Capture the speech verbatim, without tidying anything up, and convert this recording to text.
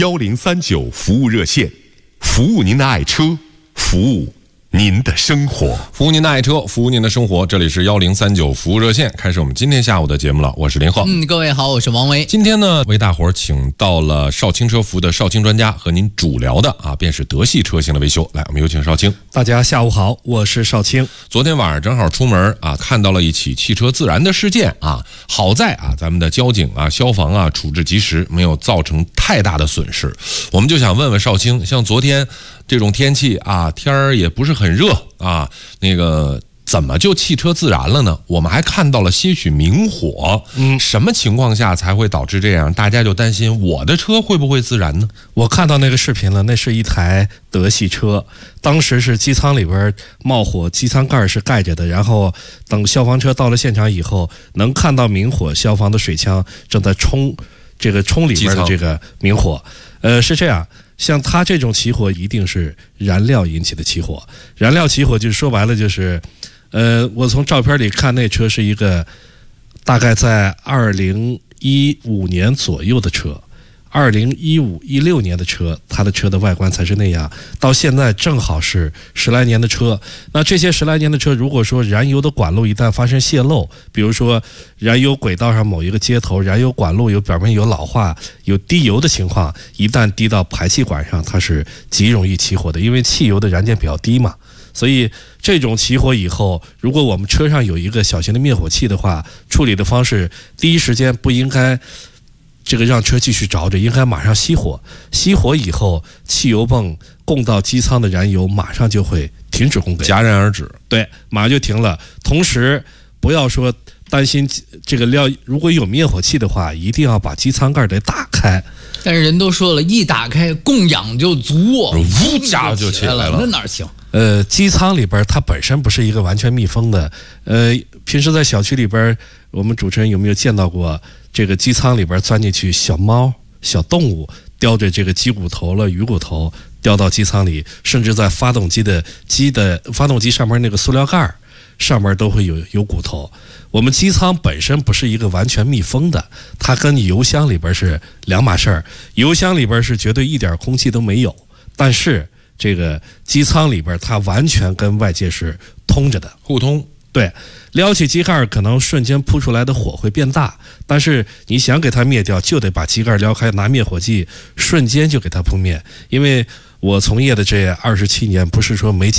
幺零三九服务热线，服务您的爱车，服务您的生活， 服务您的爱车，服务您的生活。这里是幺零三九服务热线，开始我们今天下午的节目了。我是林浩。 嗯，各位好，我是王维。 今天呢，为大伙儿请到了少卿车服的少卿专家，和您主聊的啊，便是德系车型的维修。来，我们有请少卿。 大家下午好，我是少卿。 昨天晚上正好出门啊，看到了一起汽车自燃的事件啊。好在啊，咱们的交警啊、消防啊处置及时，没有造成太大的损失。我们就想问问少卿，像昨天这种天气啊，天儿也不是很热啊，那个怎么就汽车自燃了呢？我们还看到了些许明火，嗯，什么情况下才会导致这样？大家就担心我的车会不会自燃呢？ 我看到那个视频了，那是一台德系车，当时是机舱里边冒火，机舱盖是盖着的，然后等消防车到了现场以后，能看到明火，消防的水枪正在冲这个冲里边的这个明火。呃，是这样。像它这种起火一定是燃料引起的起火，燃料起火就是说白了就是，呃，我从照片里看那车是一个大概在二零一五年左右的车，二零一五一六年的车，它的车的外观才是那样，到现在正好是十来年的车。那这些十来年的车，如果说燃油的管路一旦发生泄漏，比如说燃油轨道上某一个接头燃油管路有表面有老化有滴油的情况，一旦滴到排气管上，它是极容易起火的，因为汽油的燃点比较低嘛。所以这种起火以后，如果我们车上有一个小型的灭火器的话，处理的方式第一时间不应该这个让车继续着着，应该马上熄火。熄火以后，汽油泵供到机舱的燃油马上就会停止供给， 戛然而止。 对，马上就停了。同时，不要说担心这个料，如果有灭火器的话，一定要把机舱盖得打开。 但是人都说了，一打开供氧就足， 呜家伙就起来了， 那哪行？ 呃，机舱里边它本身不是一个完全密封的。呃，平时在小区里边，我们主持人有没有见到过这个机舱里边钻进去小猫、小动物，叼着这个鸡骨头了、鱼骨头掉到机舱里，甚至在发动机的机的发动机上面那个塑料盖上面都会有有骨头。我们机舱本身不是一个完全密封的，它跟油箱里边是两码事儿。油箱里边是绝对一点空气都没有，但是这个机舱里边它完全跟外界是通着的， 互通。 对，撩起机盖可能瞬间扑出来的火会变大，但是你想给它灭掉，就得把机盖撩开，拿灭火器瞬间就给它扑灭。因为我从业的这二十七年，不是说没